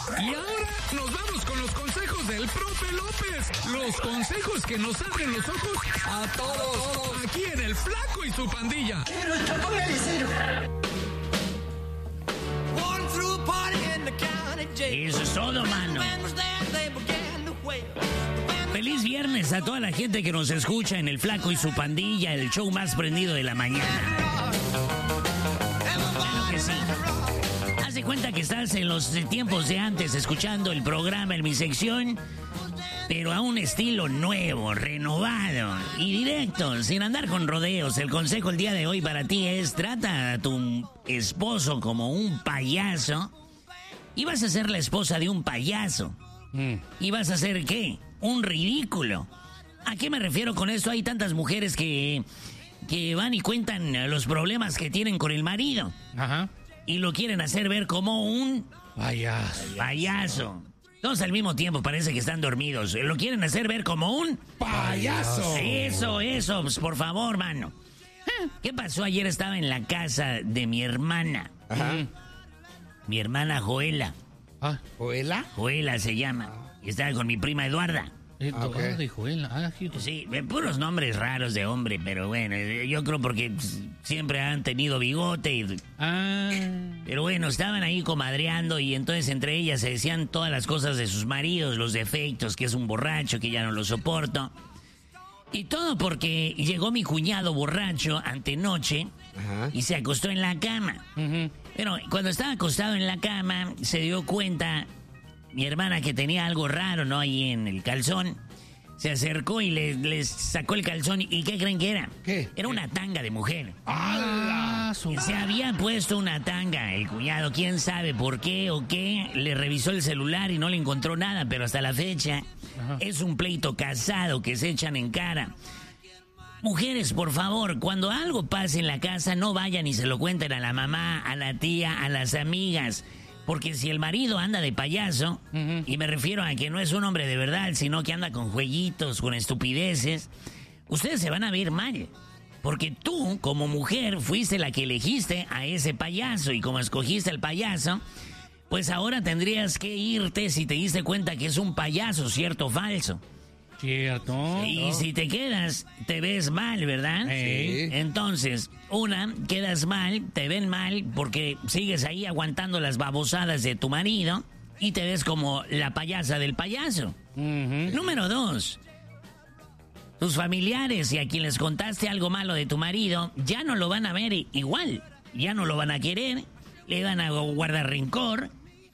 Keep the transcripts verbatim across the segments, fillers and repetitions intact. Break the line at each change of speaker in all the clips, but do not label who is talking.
Y ahora nos vamos con los consejos del profe López. Los consejos que nos abren los ojos a todos. Aquí en El Flaco y su pandilla.
Pero esto, póngale cero.
Eso es todo, mano. Feliz viernes a toda la gente que nos escucha en El Flaco y su pandilla, el show más prendido de la mañana. Claro que sí. Haz de cuenta que estás en los tiempos de antes escuchando el programa en mi sección, pero a un estilo nuevo, renovado y directo, sin andar con rodeos. El consejo el día de hoy para ti es: trata a tu esposo como un payaso y vas a ser la esposa de un payaso. Mm. ¿Y vas a hacer qué? Un ridículo. ¿A qué me refiero con esto? Hay tantas mujeres que, que van y cuentan los problemas que tienen con el marido. Ajá. Y lo quieren hacer ver como un
payaso.
Payaso. Todos al mismo tiempo parece que están dormidos. Lo quieren hacer ver como un
payaso.
Eso, eso, pues, por favor, mano. ¿Qué pasó? Ayer estaba en la casa de mi hermana. Ajá. Mi hermana Joela.
Ah, ¿Joela?
Joela se llama. Y estaba con mi prima Eduarda.
Ah, okay. de Joela. Ah, hijo.
Sí, puros nombres raros de hombre, pero bueno, yo creo porque siempre han tenido bigote y... Ah. Pero bueno, estaban ahí comadreando y entonces entre ellas se decían todas las cosas de sus maridos, los defectos, que es un borracho, que ya no lo soporto. Y todo porque llegó mi cuñado borracho antenoche. Ajá. Y se acostó en la cama. Uh-huh. Pero cuando estaba acostado en la cama, se dio cuenta mi hermana que tenía algo raro, ¿no? Ahí en el calzón. Se acercó y le, le sacó el calzón. ¿Y qué creen que era?
¿Qué?
Era una tanga de mujer.
¡Hala!
Se había puesto una tanga el cuñado. ¿Quién sabe por qué o qué? Le revisó el celular y no le encontró nada, pero hasta la fecha... Ajá. Es un pleito casado que se echan en cara. Mujeres, por favor, cuando algo pase en la casa, no vayan y se lo cuenten a la mamá, a la tía, a las amigas. Porque si el marido anda de payaso, uh-huh. y me refiero a que no es un hombre de verdad, sino que anda con jueguitos, con estupideces, ustedes se van a ver mal. Porque tú, como mujer, fuiste la que elegiste a ese payaso. Y como escogiste al payaso, pues ahora tendrías que irte si te diste cuenta que es un payaso, ¿cierto o falso?
Cierto.
Y
¿no?
si te quedas, te ves mal, ¿verdad?
Sí.
Entonces, una, quedas mal, te ven mal porque sigues ahí aguantando las babosadas de tu marido y te ves como la payasa del payaso. Uh-huh. Número dos, tus familiares y a quien les contaste algo malo de tu marido ya no lo van a ver igual, ya no lo van a querer, le van a guardar rencor.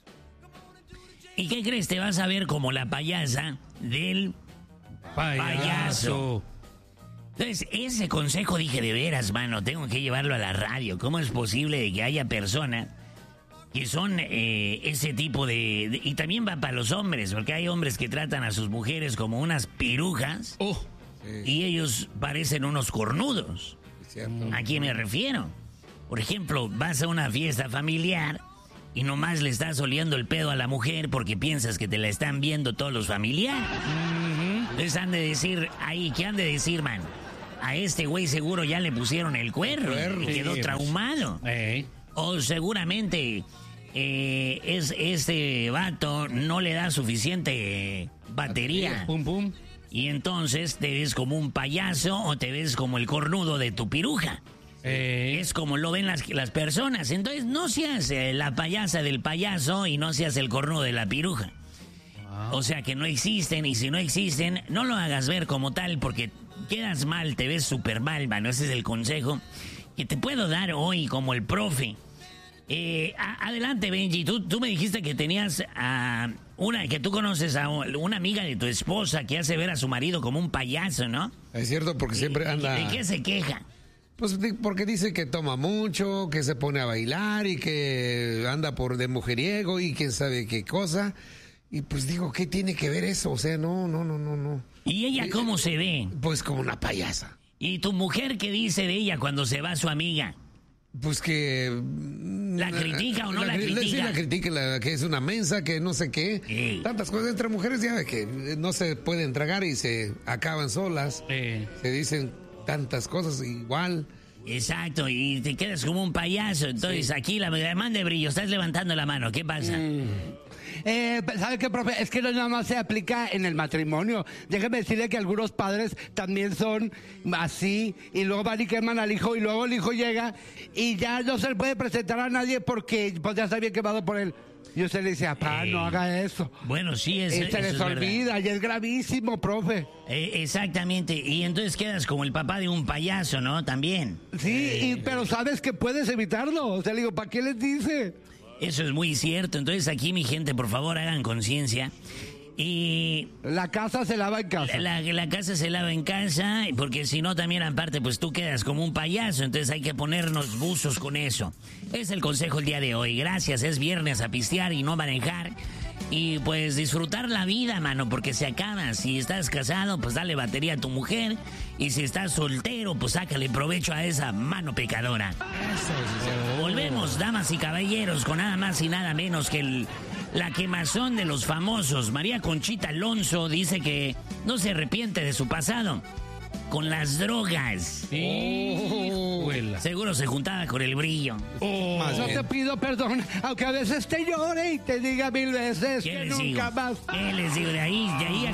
¿Y qué crees? Te vas a ver como la payasa del payaso. payaso. Entonces, ese consejo dije, de veras, mano, tengo que llevarlo a la radio. ¿Cómo es posible de que haya personas que son eh, ese tipo de, de... Y también va para los hombres, porque hay hombres que tratan a sus mujeres como unas pirujas. Oh, sí. Y ellos parecen unos cornudos. ¿A quién me refiero? Por ejemplo, vas a una fiesta familiar y nomás le estás oliendo el pedo a la mujer porque piensas que te la están viendo todos los familiares. Uh-huh. Entonces han de decir, ahí, ¿qué han de decir, man? A este güey seguro ya le pusieron el cuerno, el cuerno y quedó sí, traumado. Eh. O seguramente eh, es, este vato no le da suficiente batería.
Pum, pum.
Y entonces te ves como un payaso o te ves como el cornudo de tu piruja. Eh. Es como lo ven las, las personas. Entonces no seas eh, la payasa del payaso y no seas el cornudo de la piruja. Wow. O sea que no existen, y si no existen, no lo hagas ver como tal porque quedas mal, te ves súper mal, mano. Ese es el consejo que te puedo dar hoy como el profe. Eh, a, adelante, Benji. Tú, tú me dijiste que tenías a una, que tú conoces a una amiga de tu esposa que hace ver a su marido como un payaso, ¿no?
Es cierto, porque siempre anda...
¿De qué se queja?
Pues porque dice que toma mucho, que se pone a bailar y que anda por de mujeriego y quién sabe qué cosa. Y pues digo, ¿qué tiene que ver eso? O sea, no, no, no, no, no.
¿Y ella cómo se ve?
Pues como una payasa.
¿Y tu mujer qué dice de ella cuando se va su amiga?
Pues que...
¿La critica o no la, la critica?
Sí, la critica, la, que es una mensa, que no sé qué. Sí. Tantas cosas entre mujeres ya que no se pueden tragar y se acaban solas. Sí. Se dicen tantas cosas igual.
Exacto, y te quedas como un payaso. Entonces sí. Aquí la, la man de brillo, estás levantando la mano, ¿qué pasa?
Mm. Eh, ¿Sabe qué, profe? Es que no nada más se aplica en el matrimonio. Déjeme decirle que algunos padres también son así, y luego van y queman al hijo, y luego el hijo llega y ya no se le puede presentar a nadie porque pues, ya está bien quemado por él. Y usted le dice, papá, eh, no haga eso.
Bueno, sí, es,
eh, se les
es
olvida
verdad.
Y es gravísimo, profe.
Eh, exactamente, y entonces quedas como el papá de un payaso, ¿no? También.
Sí, eh, y, pero sabes que puedes evitarlo. O sea, le digo, ¿para qué les dice?
Eso es muy cierto. Entonces aquí, mi gente, por favor, hagan conciencia. Y...
La casa se lava en casa.
La, la, la casa se lava en casa, porque si no, también aparte, pues tú quedas como un payaso. Entonces hay que ponernos buzos con eso. Es el consejo el día de hoy. Gracias, es viernes a pistear y no manejar. Y pues disfrutar la vida, mano, porque se acaba. Si estás casado, pues dale batería a tu mujer. Y si estás soltero, pues sácale provecho a esa mano pecadora. Oh. Volvemos, damas y caballeros, con nada más y nada menos que el, la quemazón de los famosos. María Conchita Alonso dice que no se arrepiente de su pasado con las drogas.
Oh.
Seguro se juntaba con el brillo.
Oh. No te pido perdón, aunque a veces te llore y te diga mil veces que nunca
digo?
más.
¿Qué les digo? De ahí, de ahí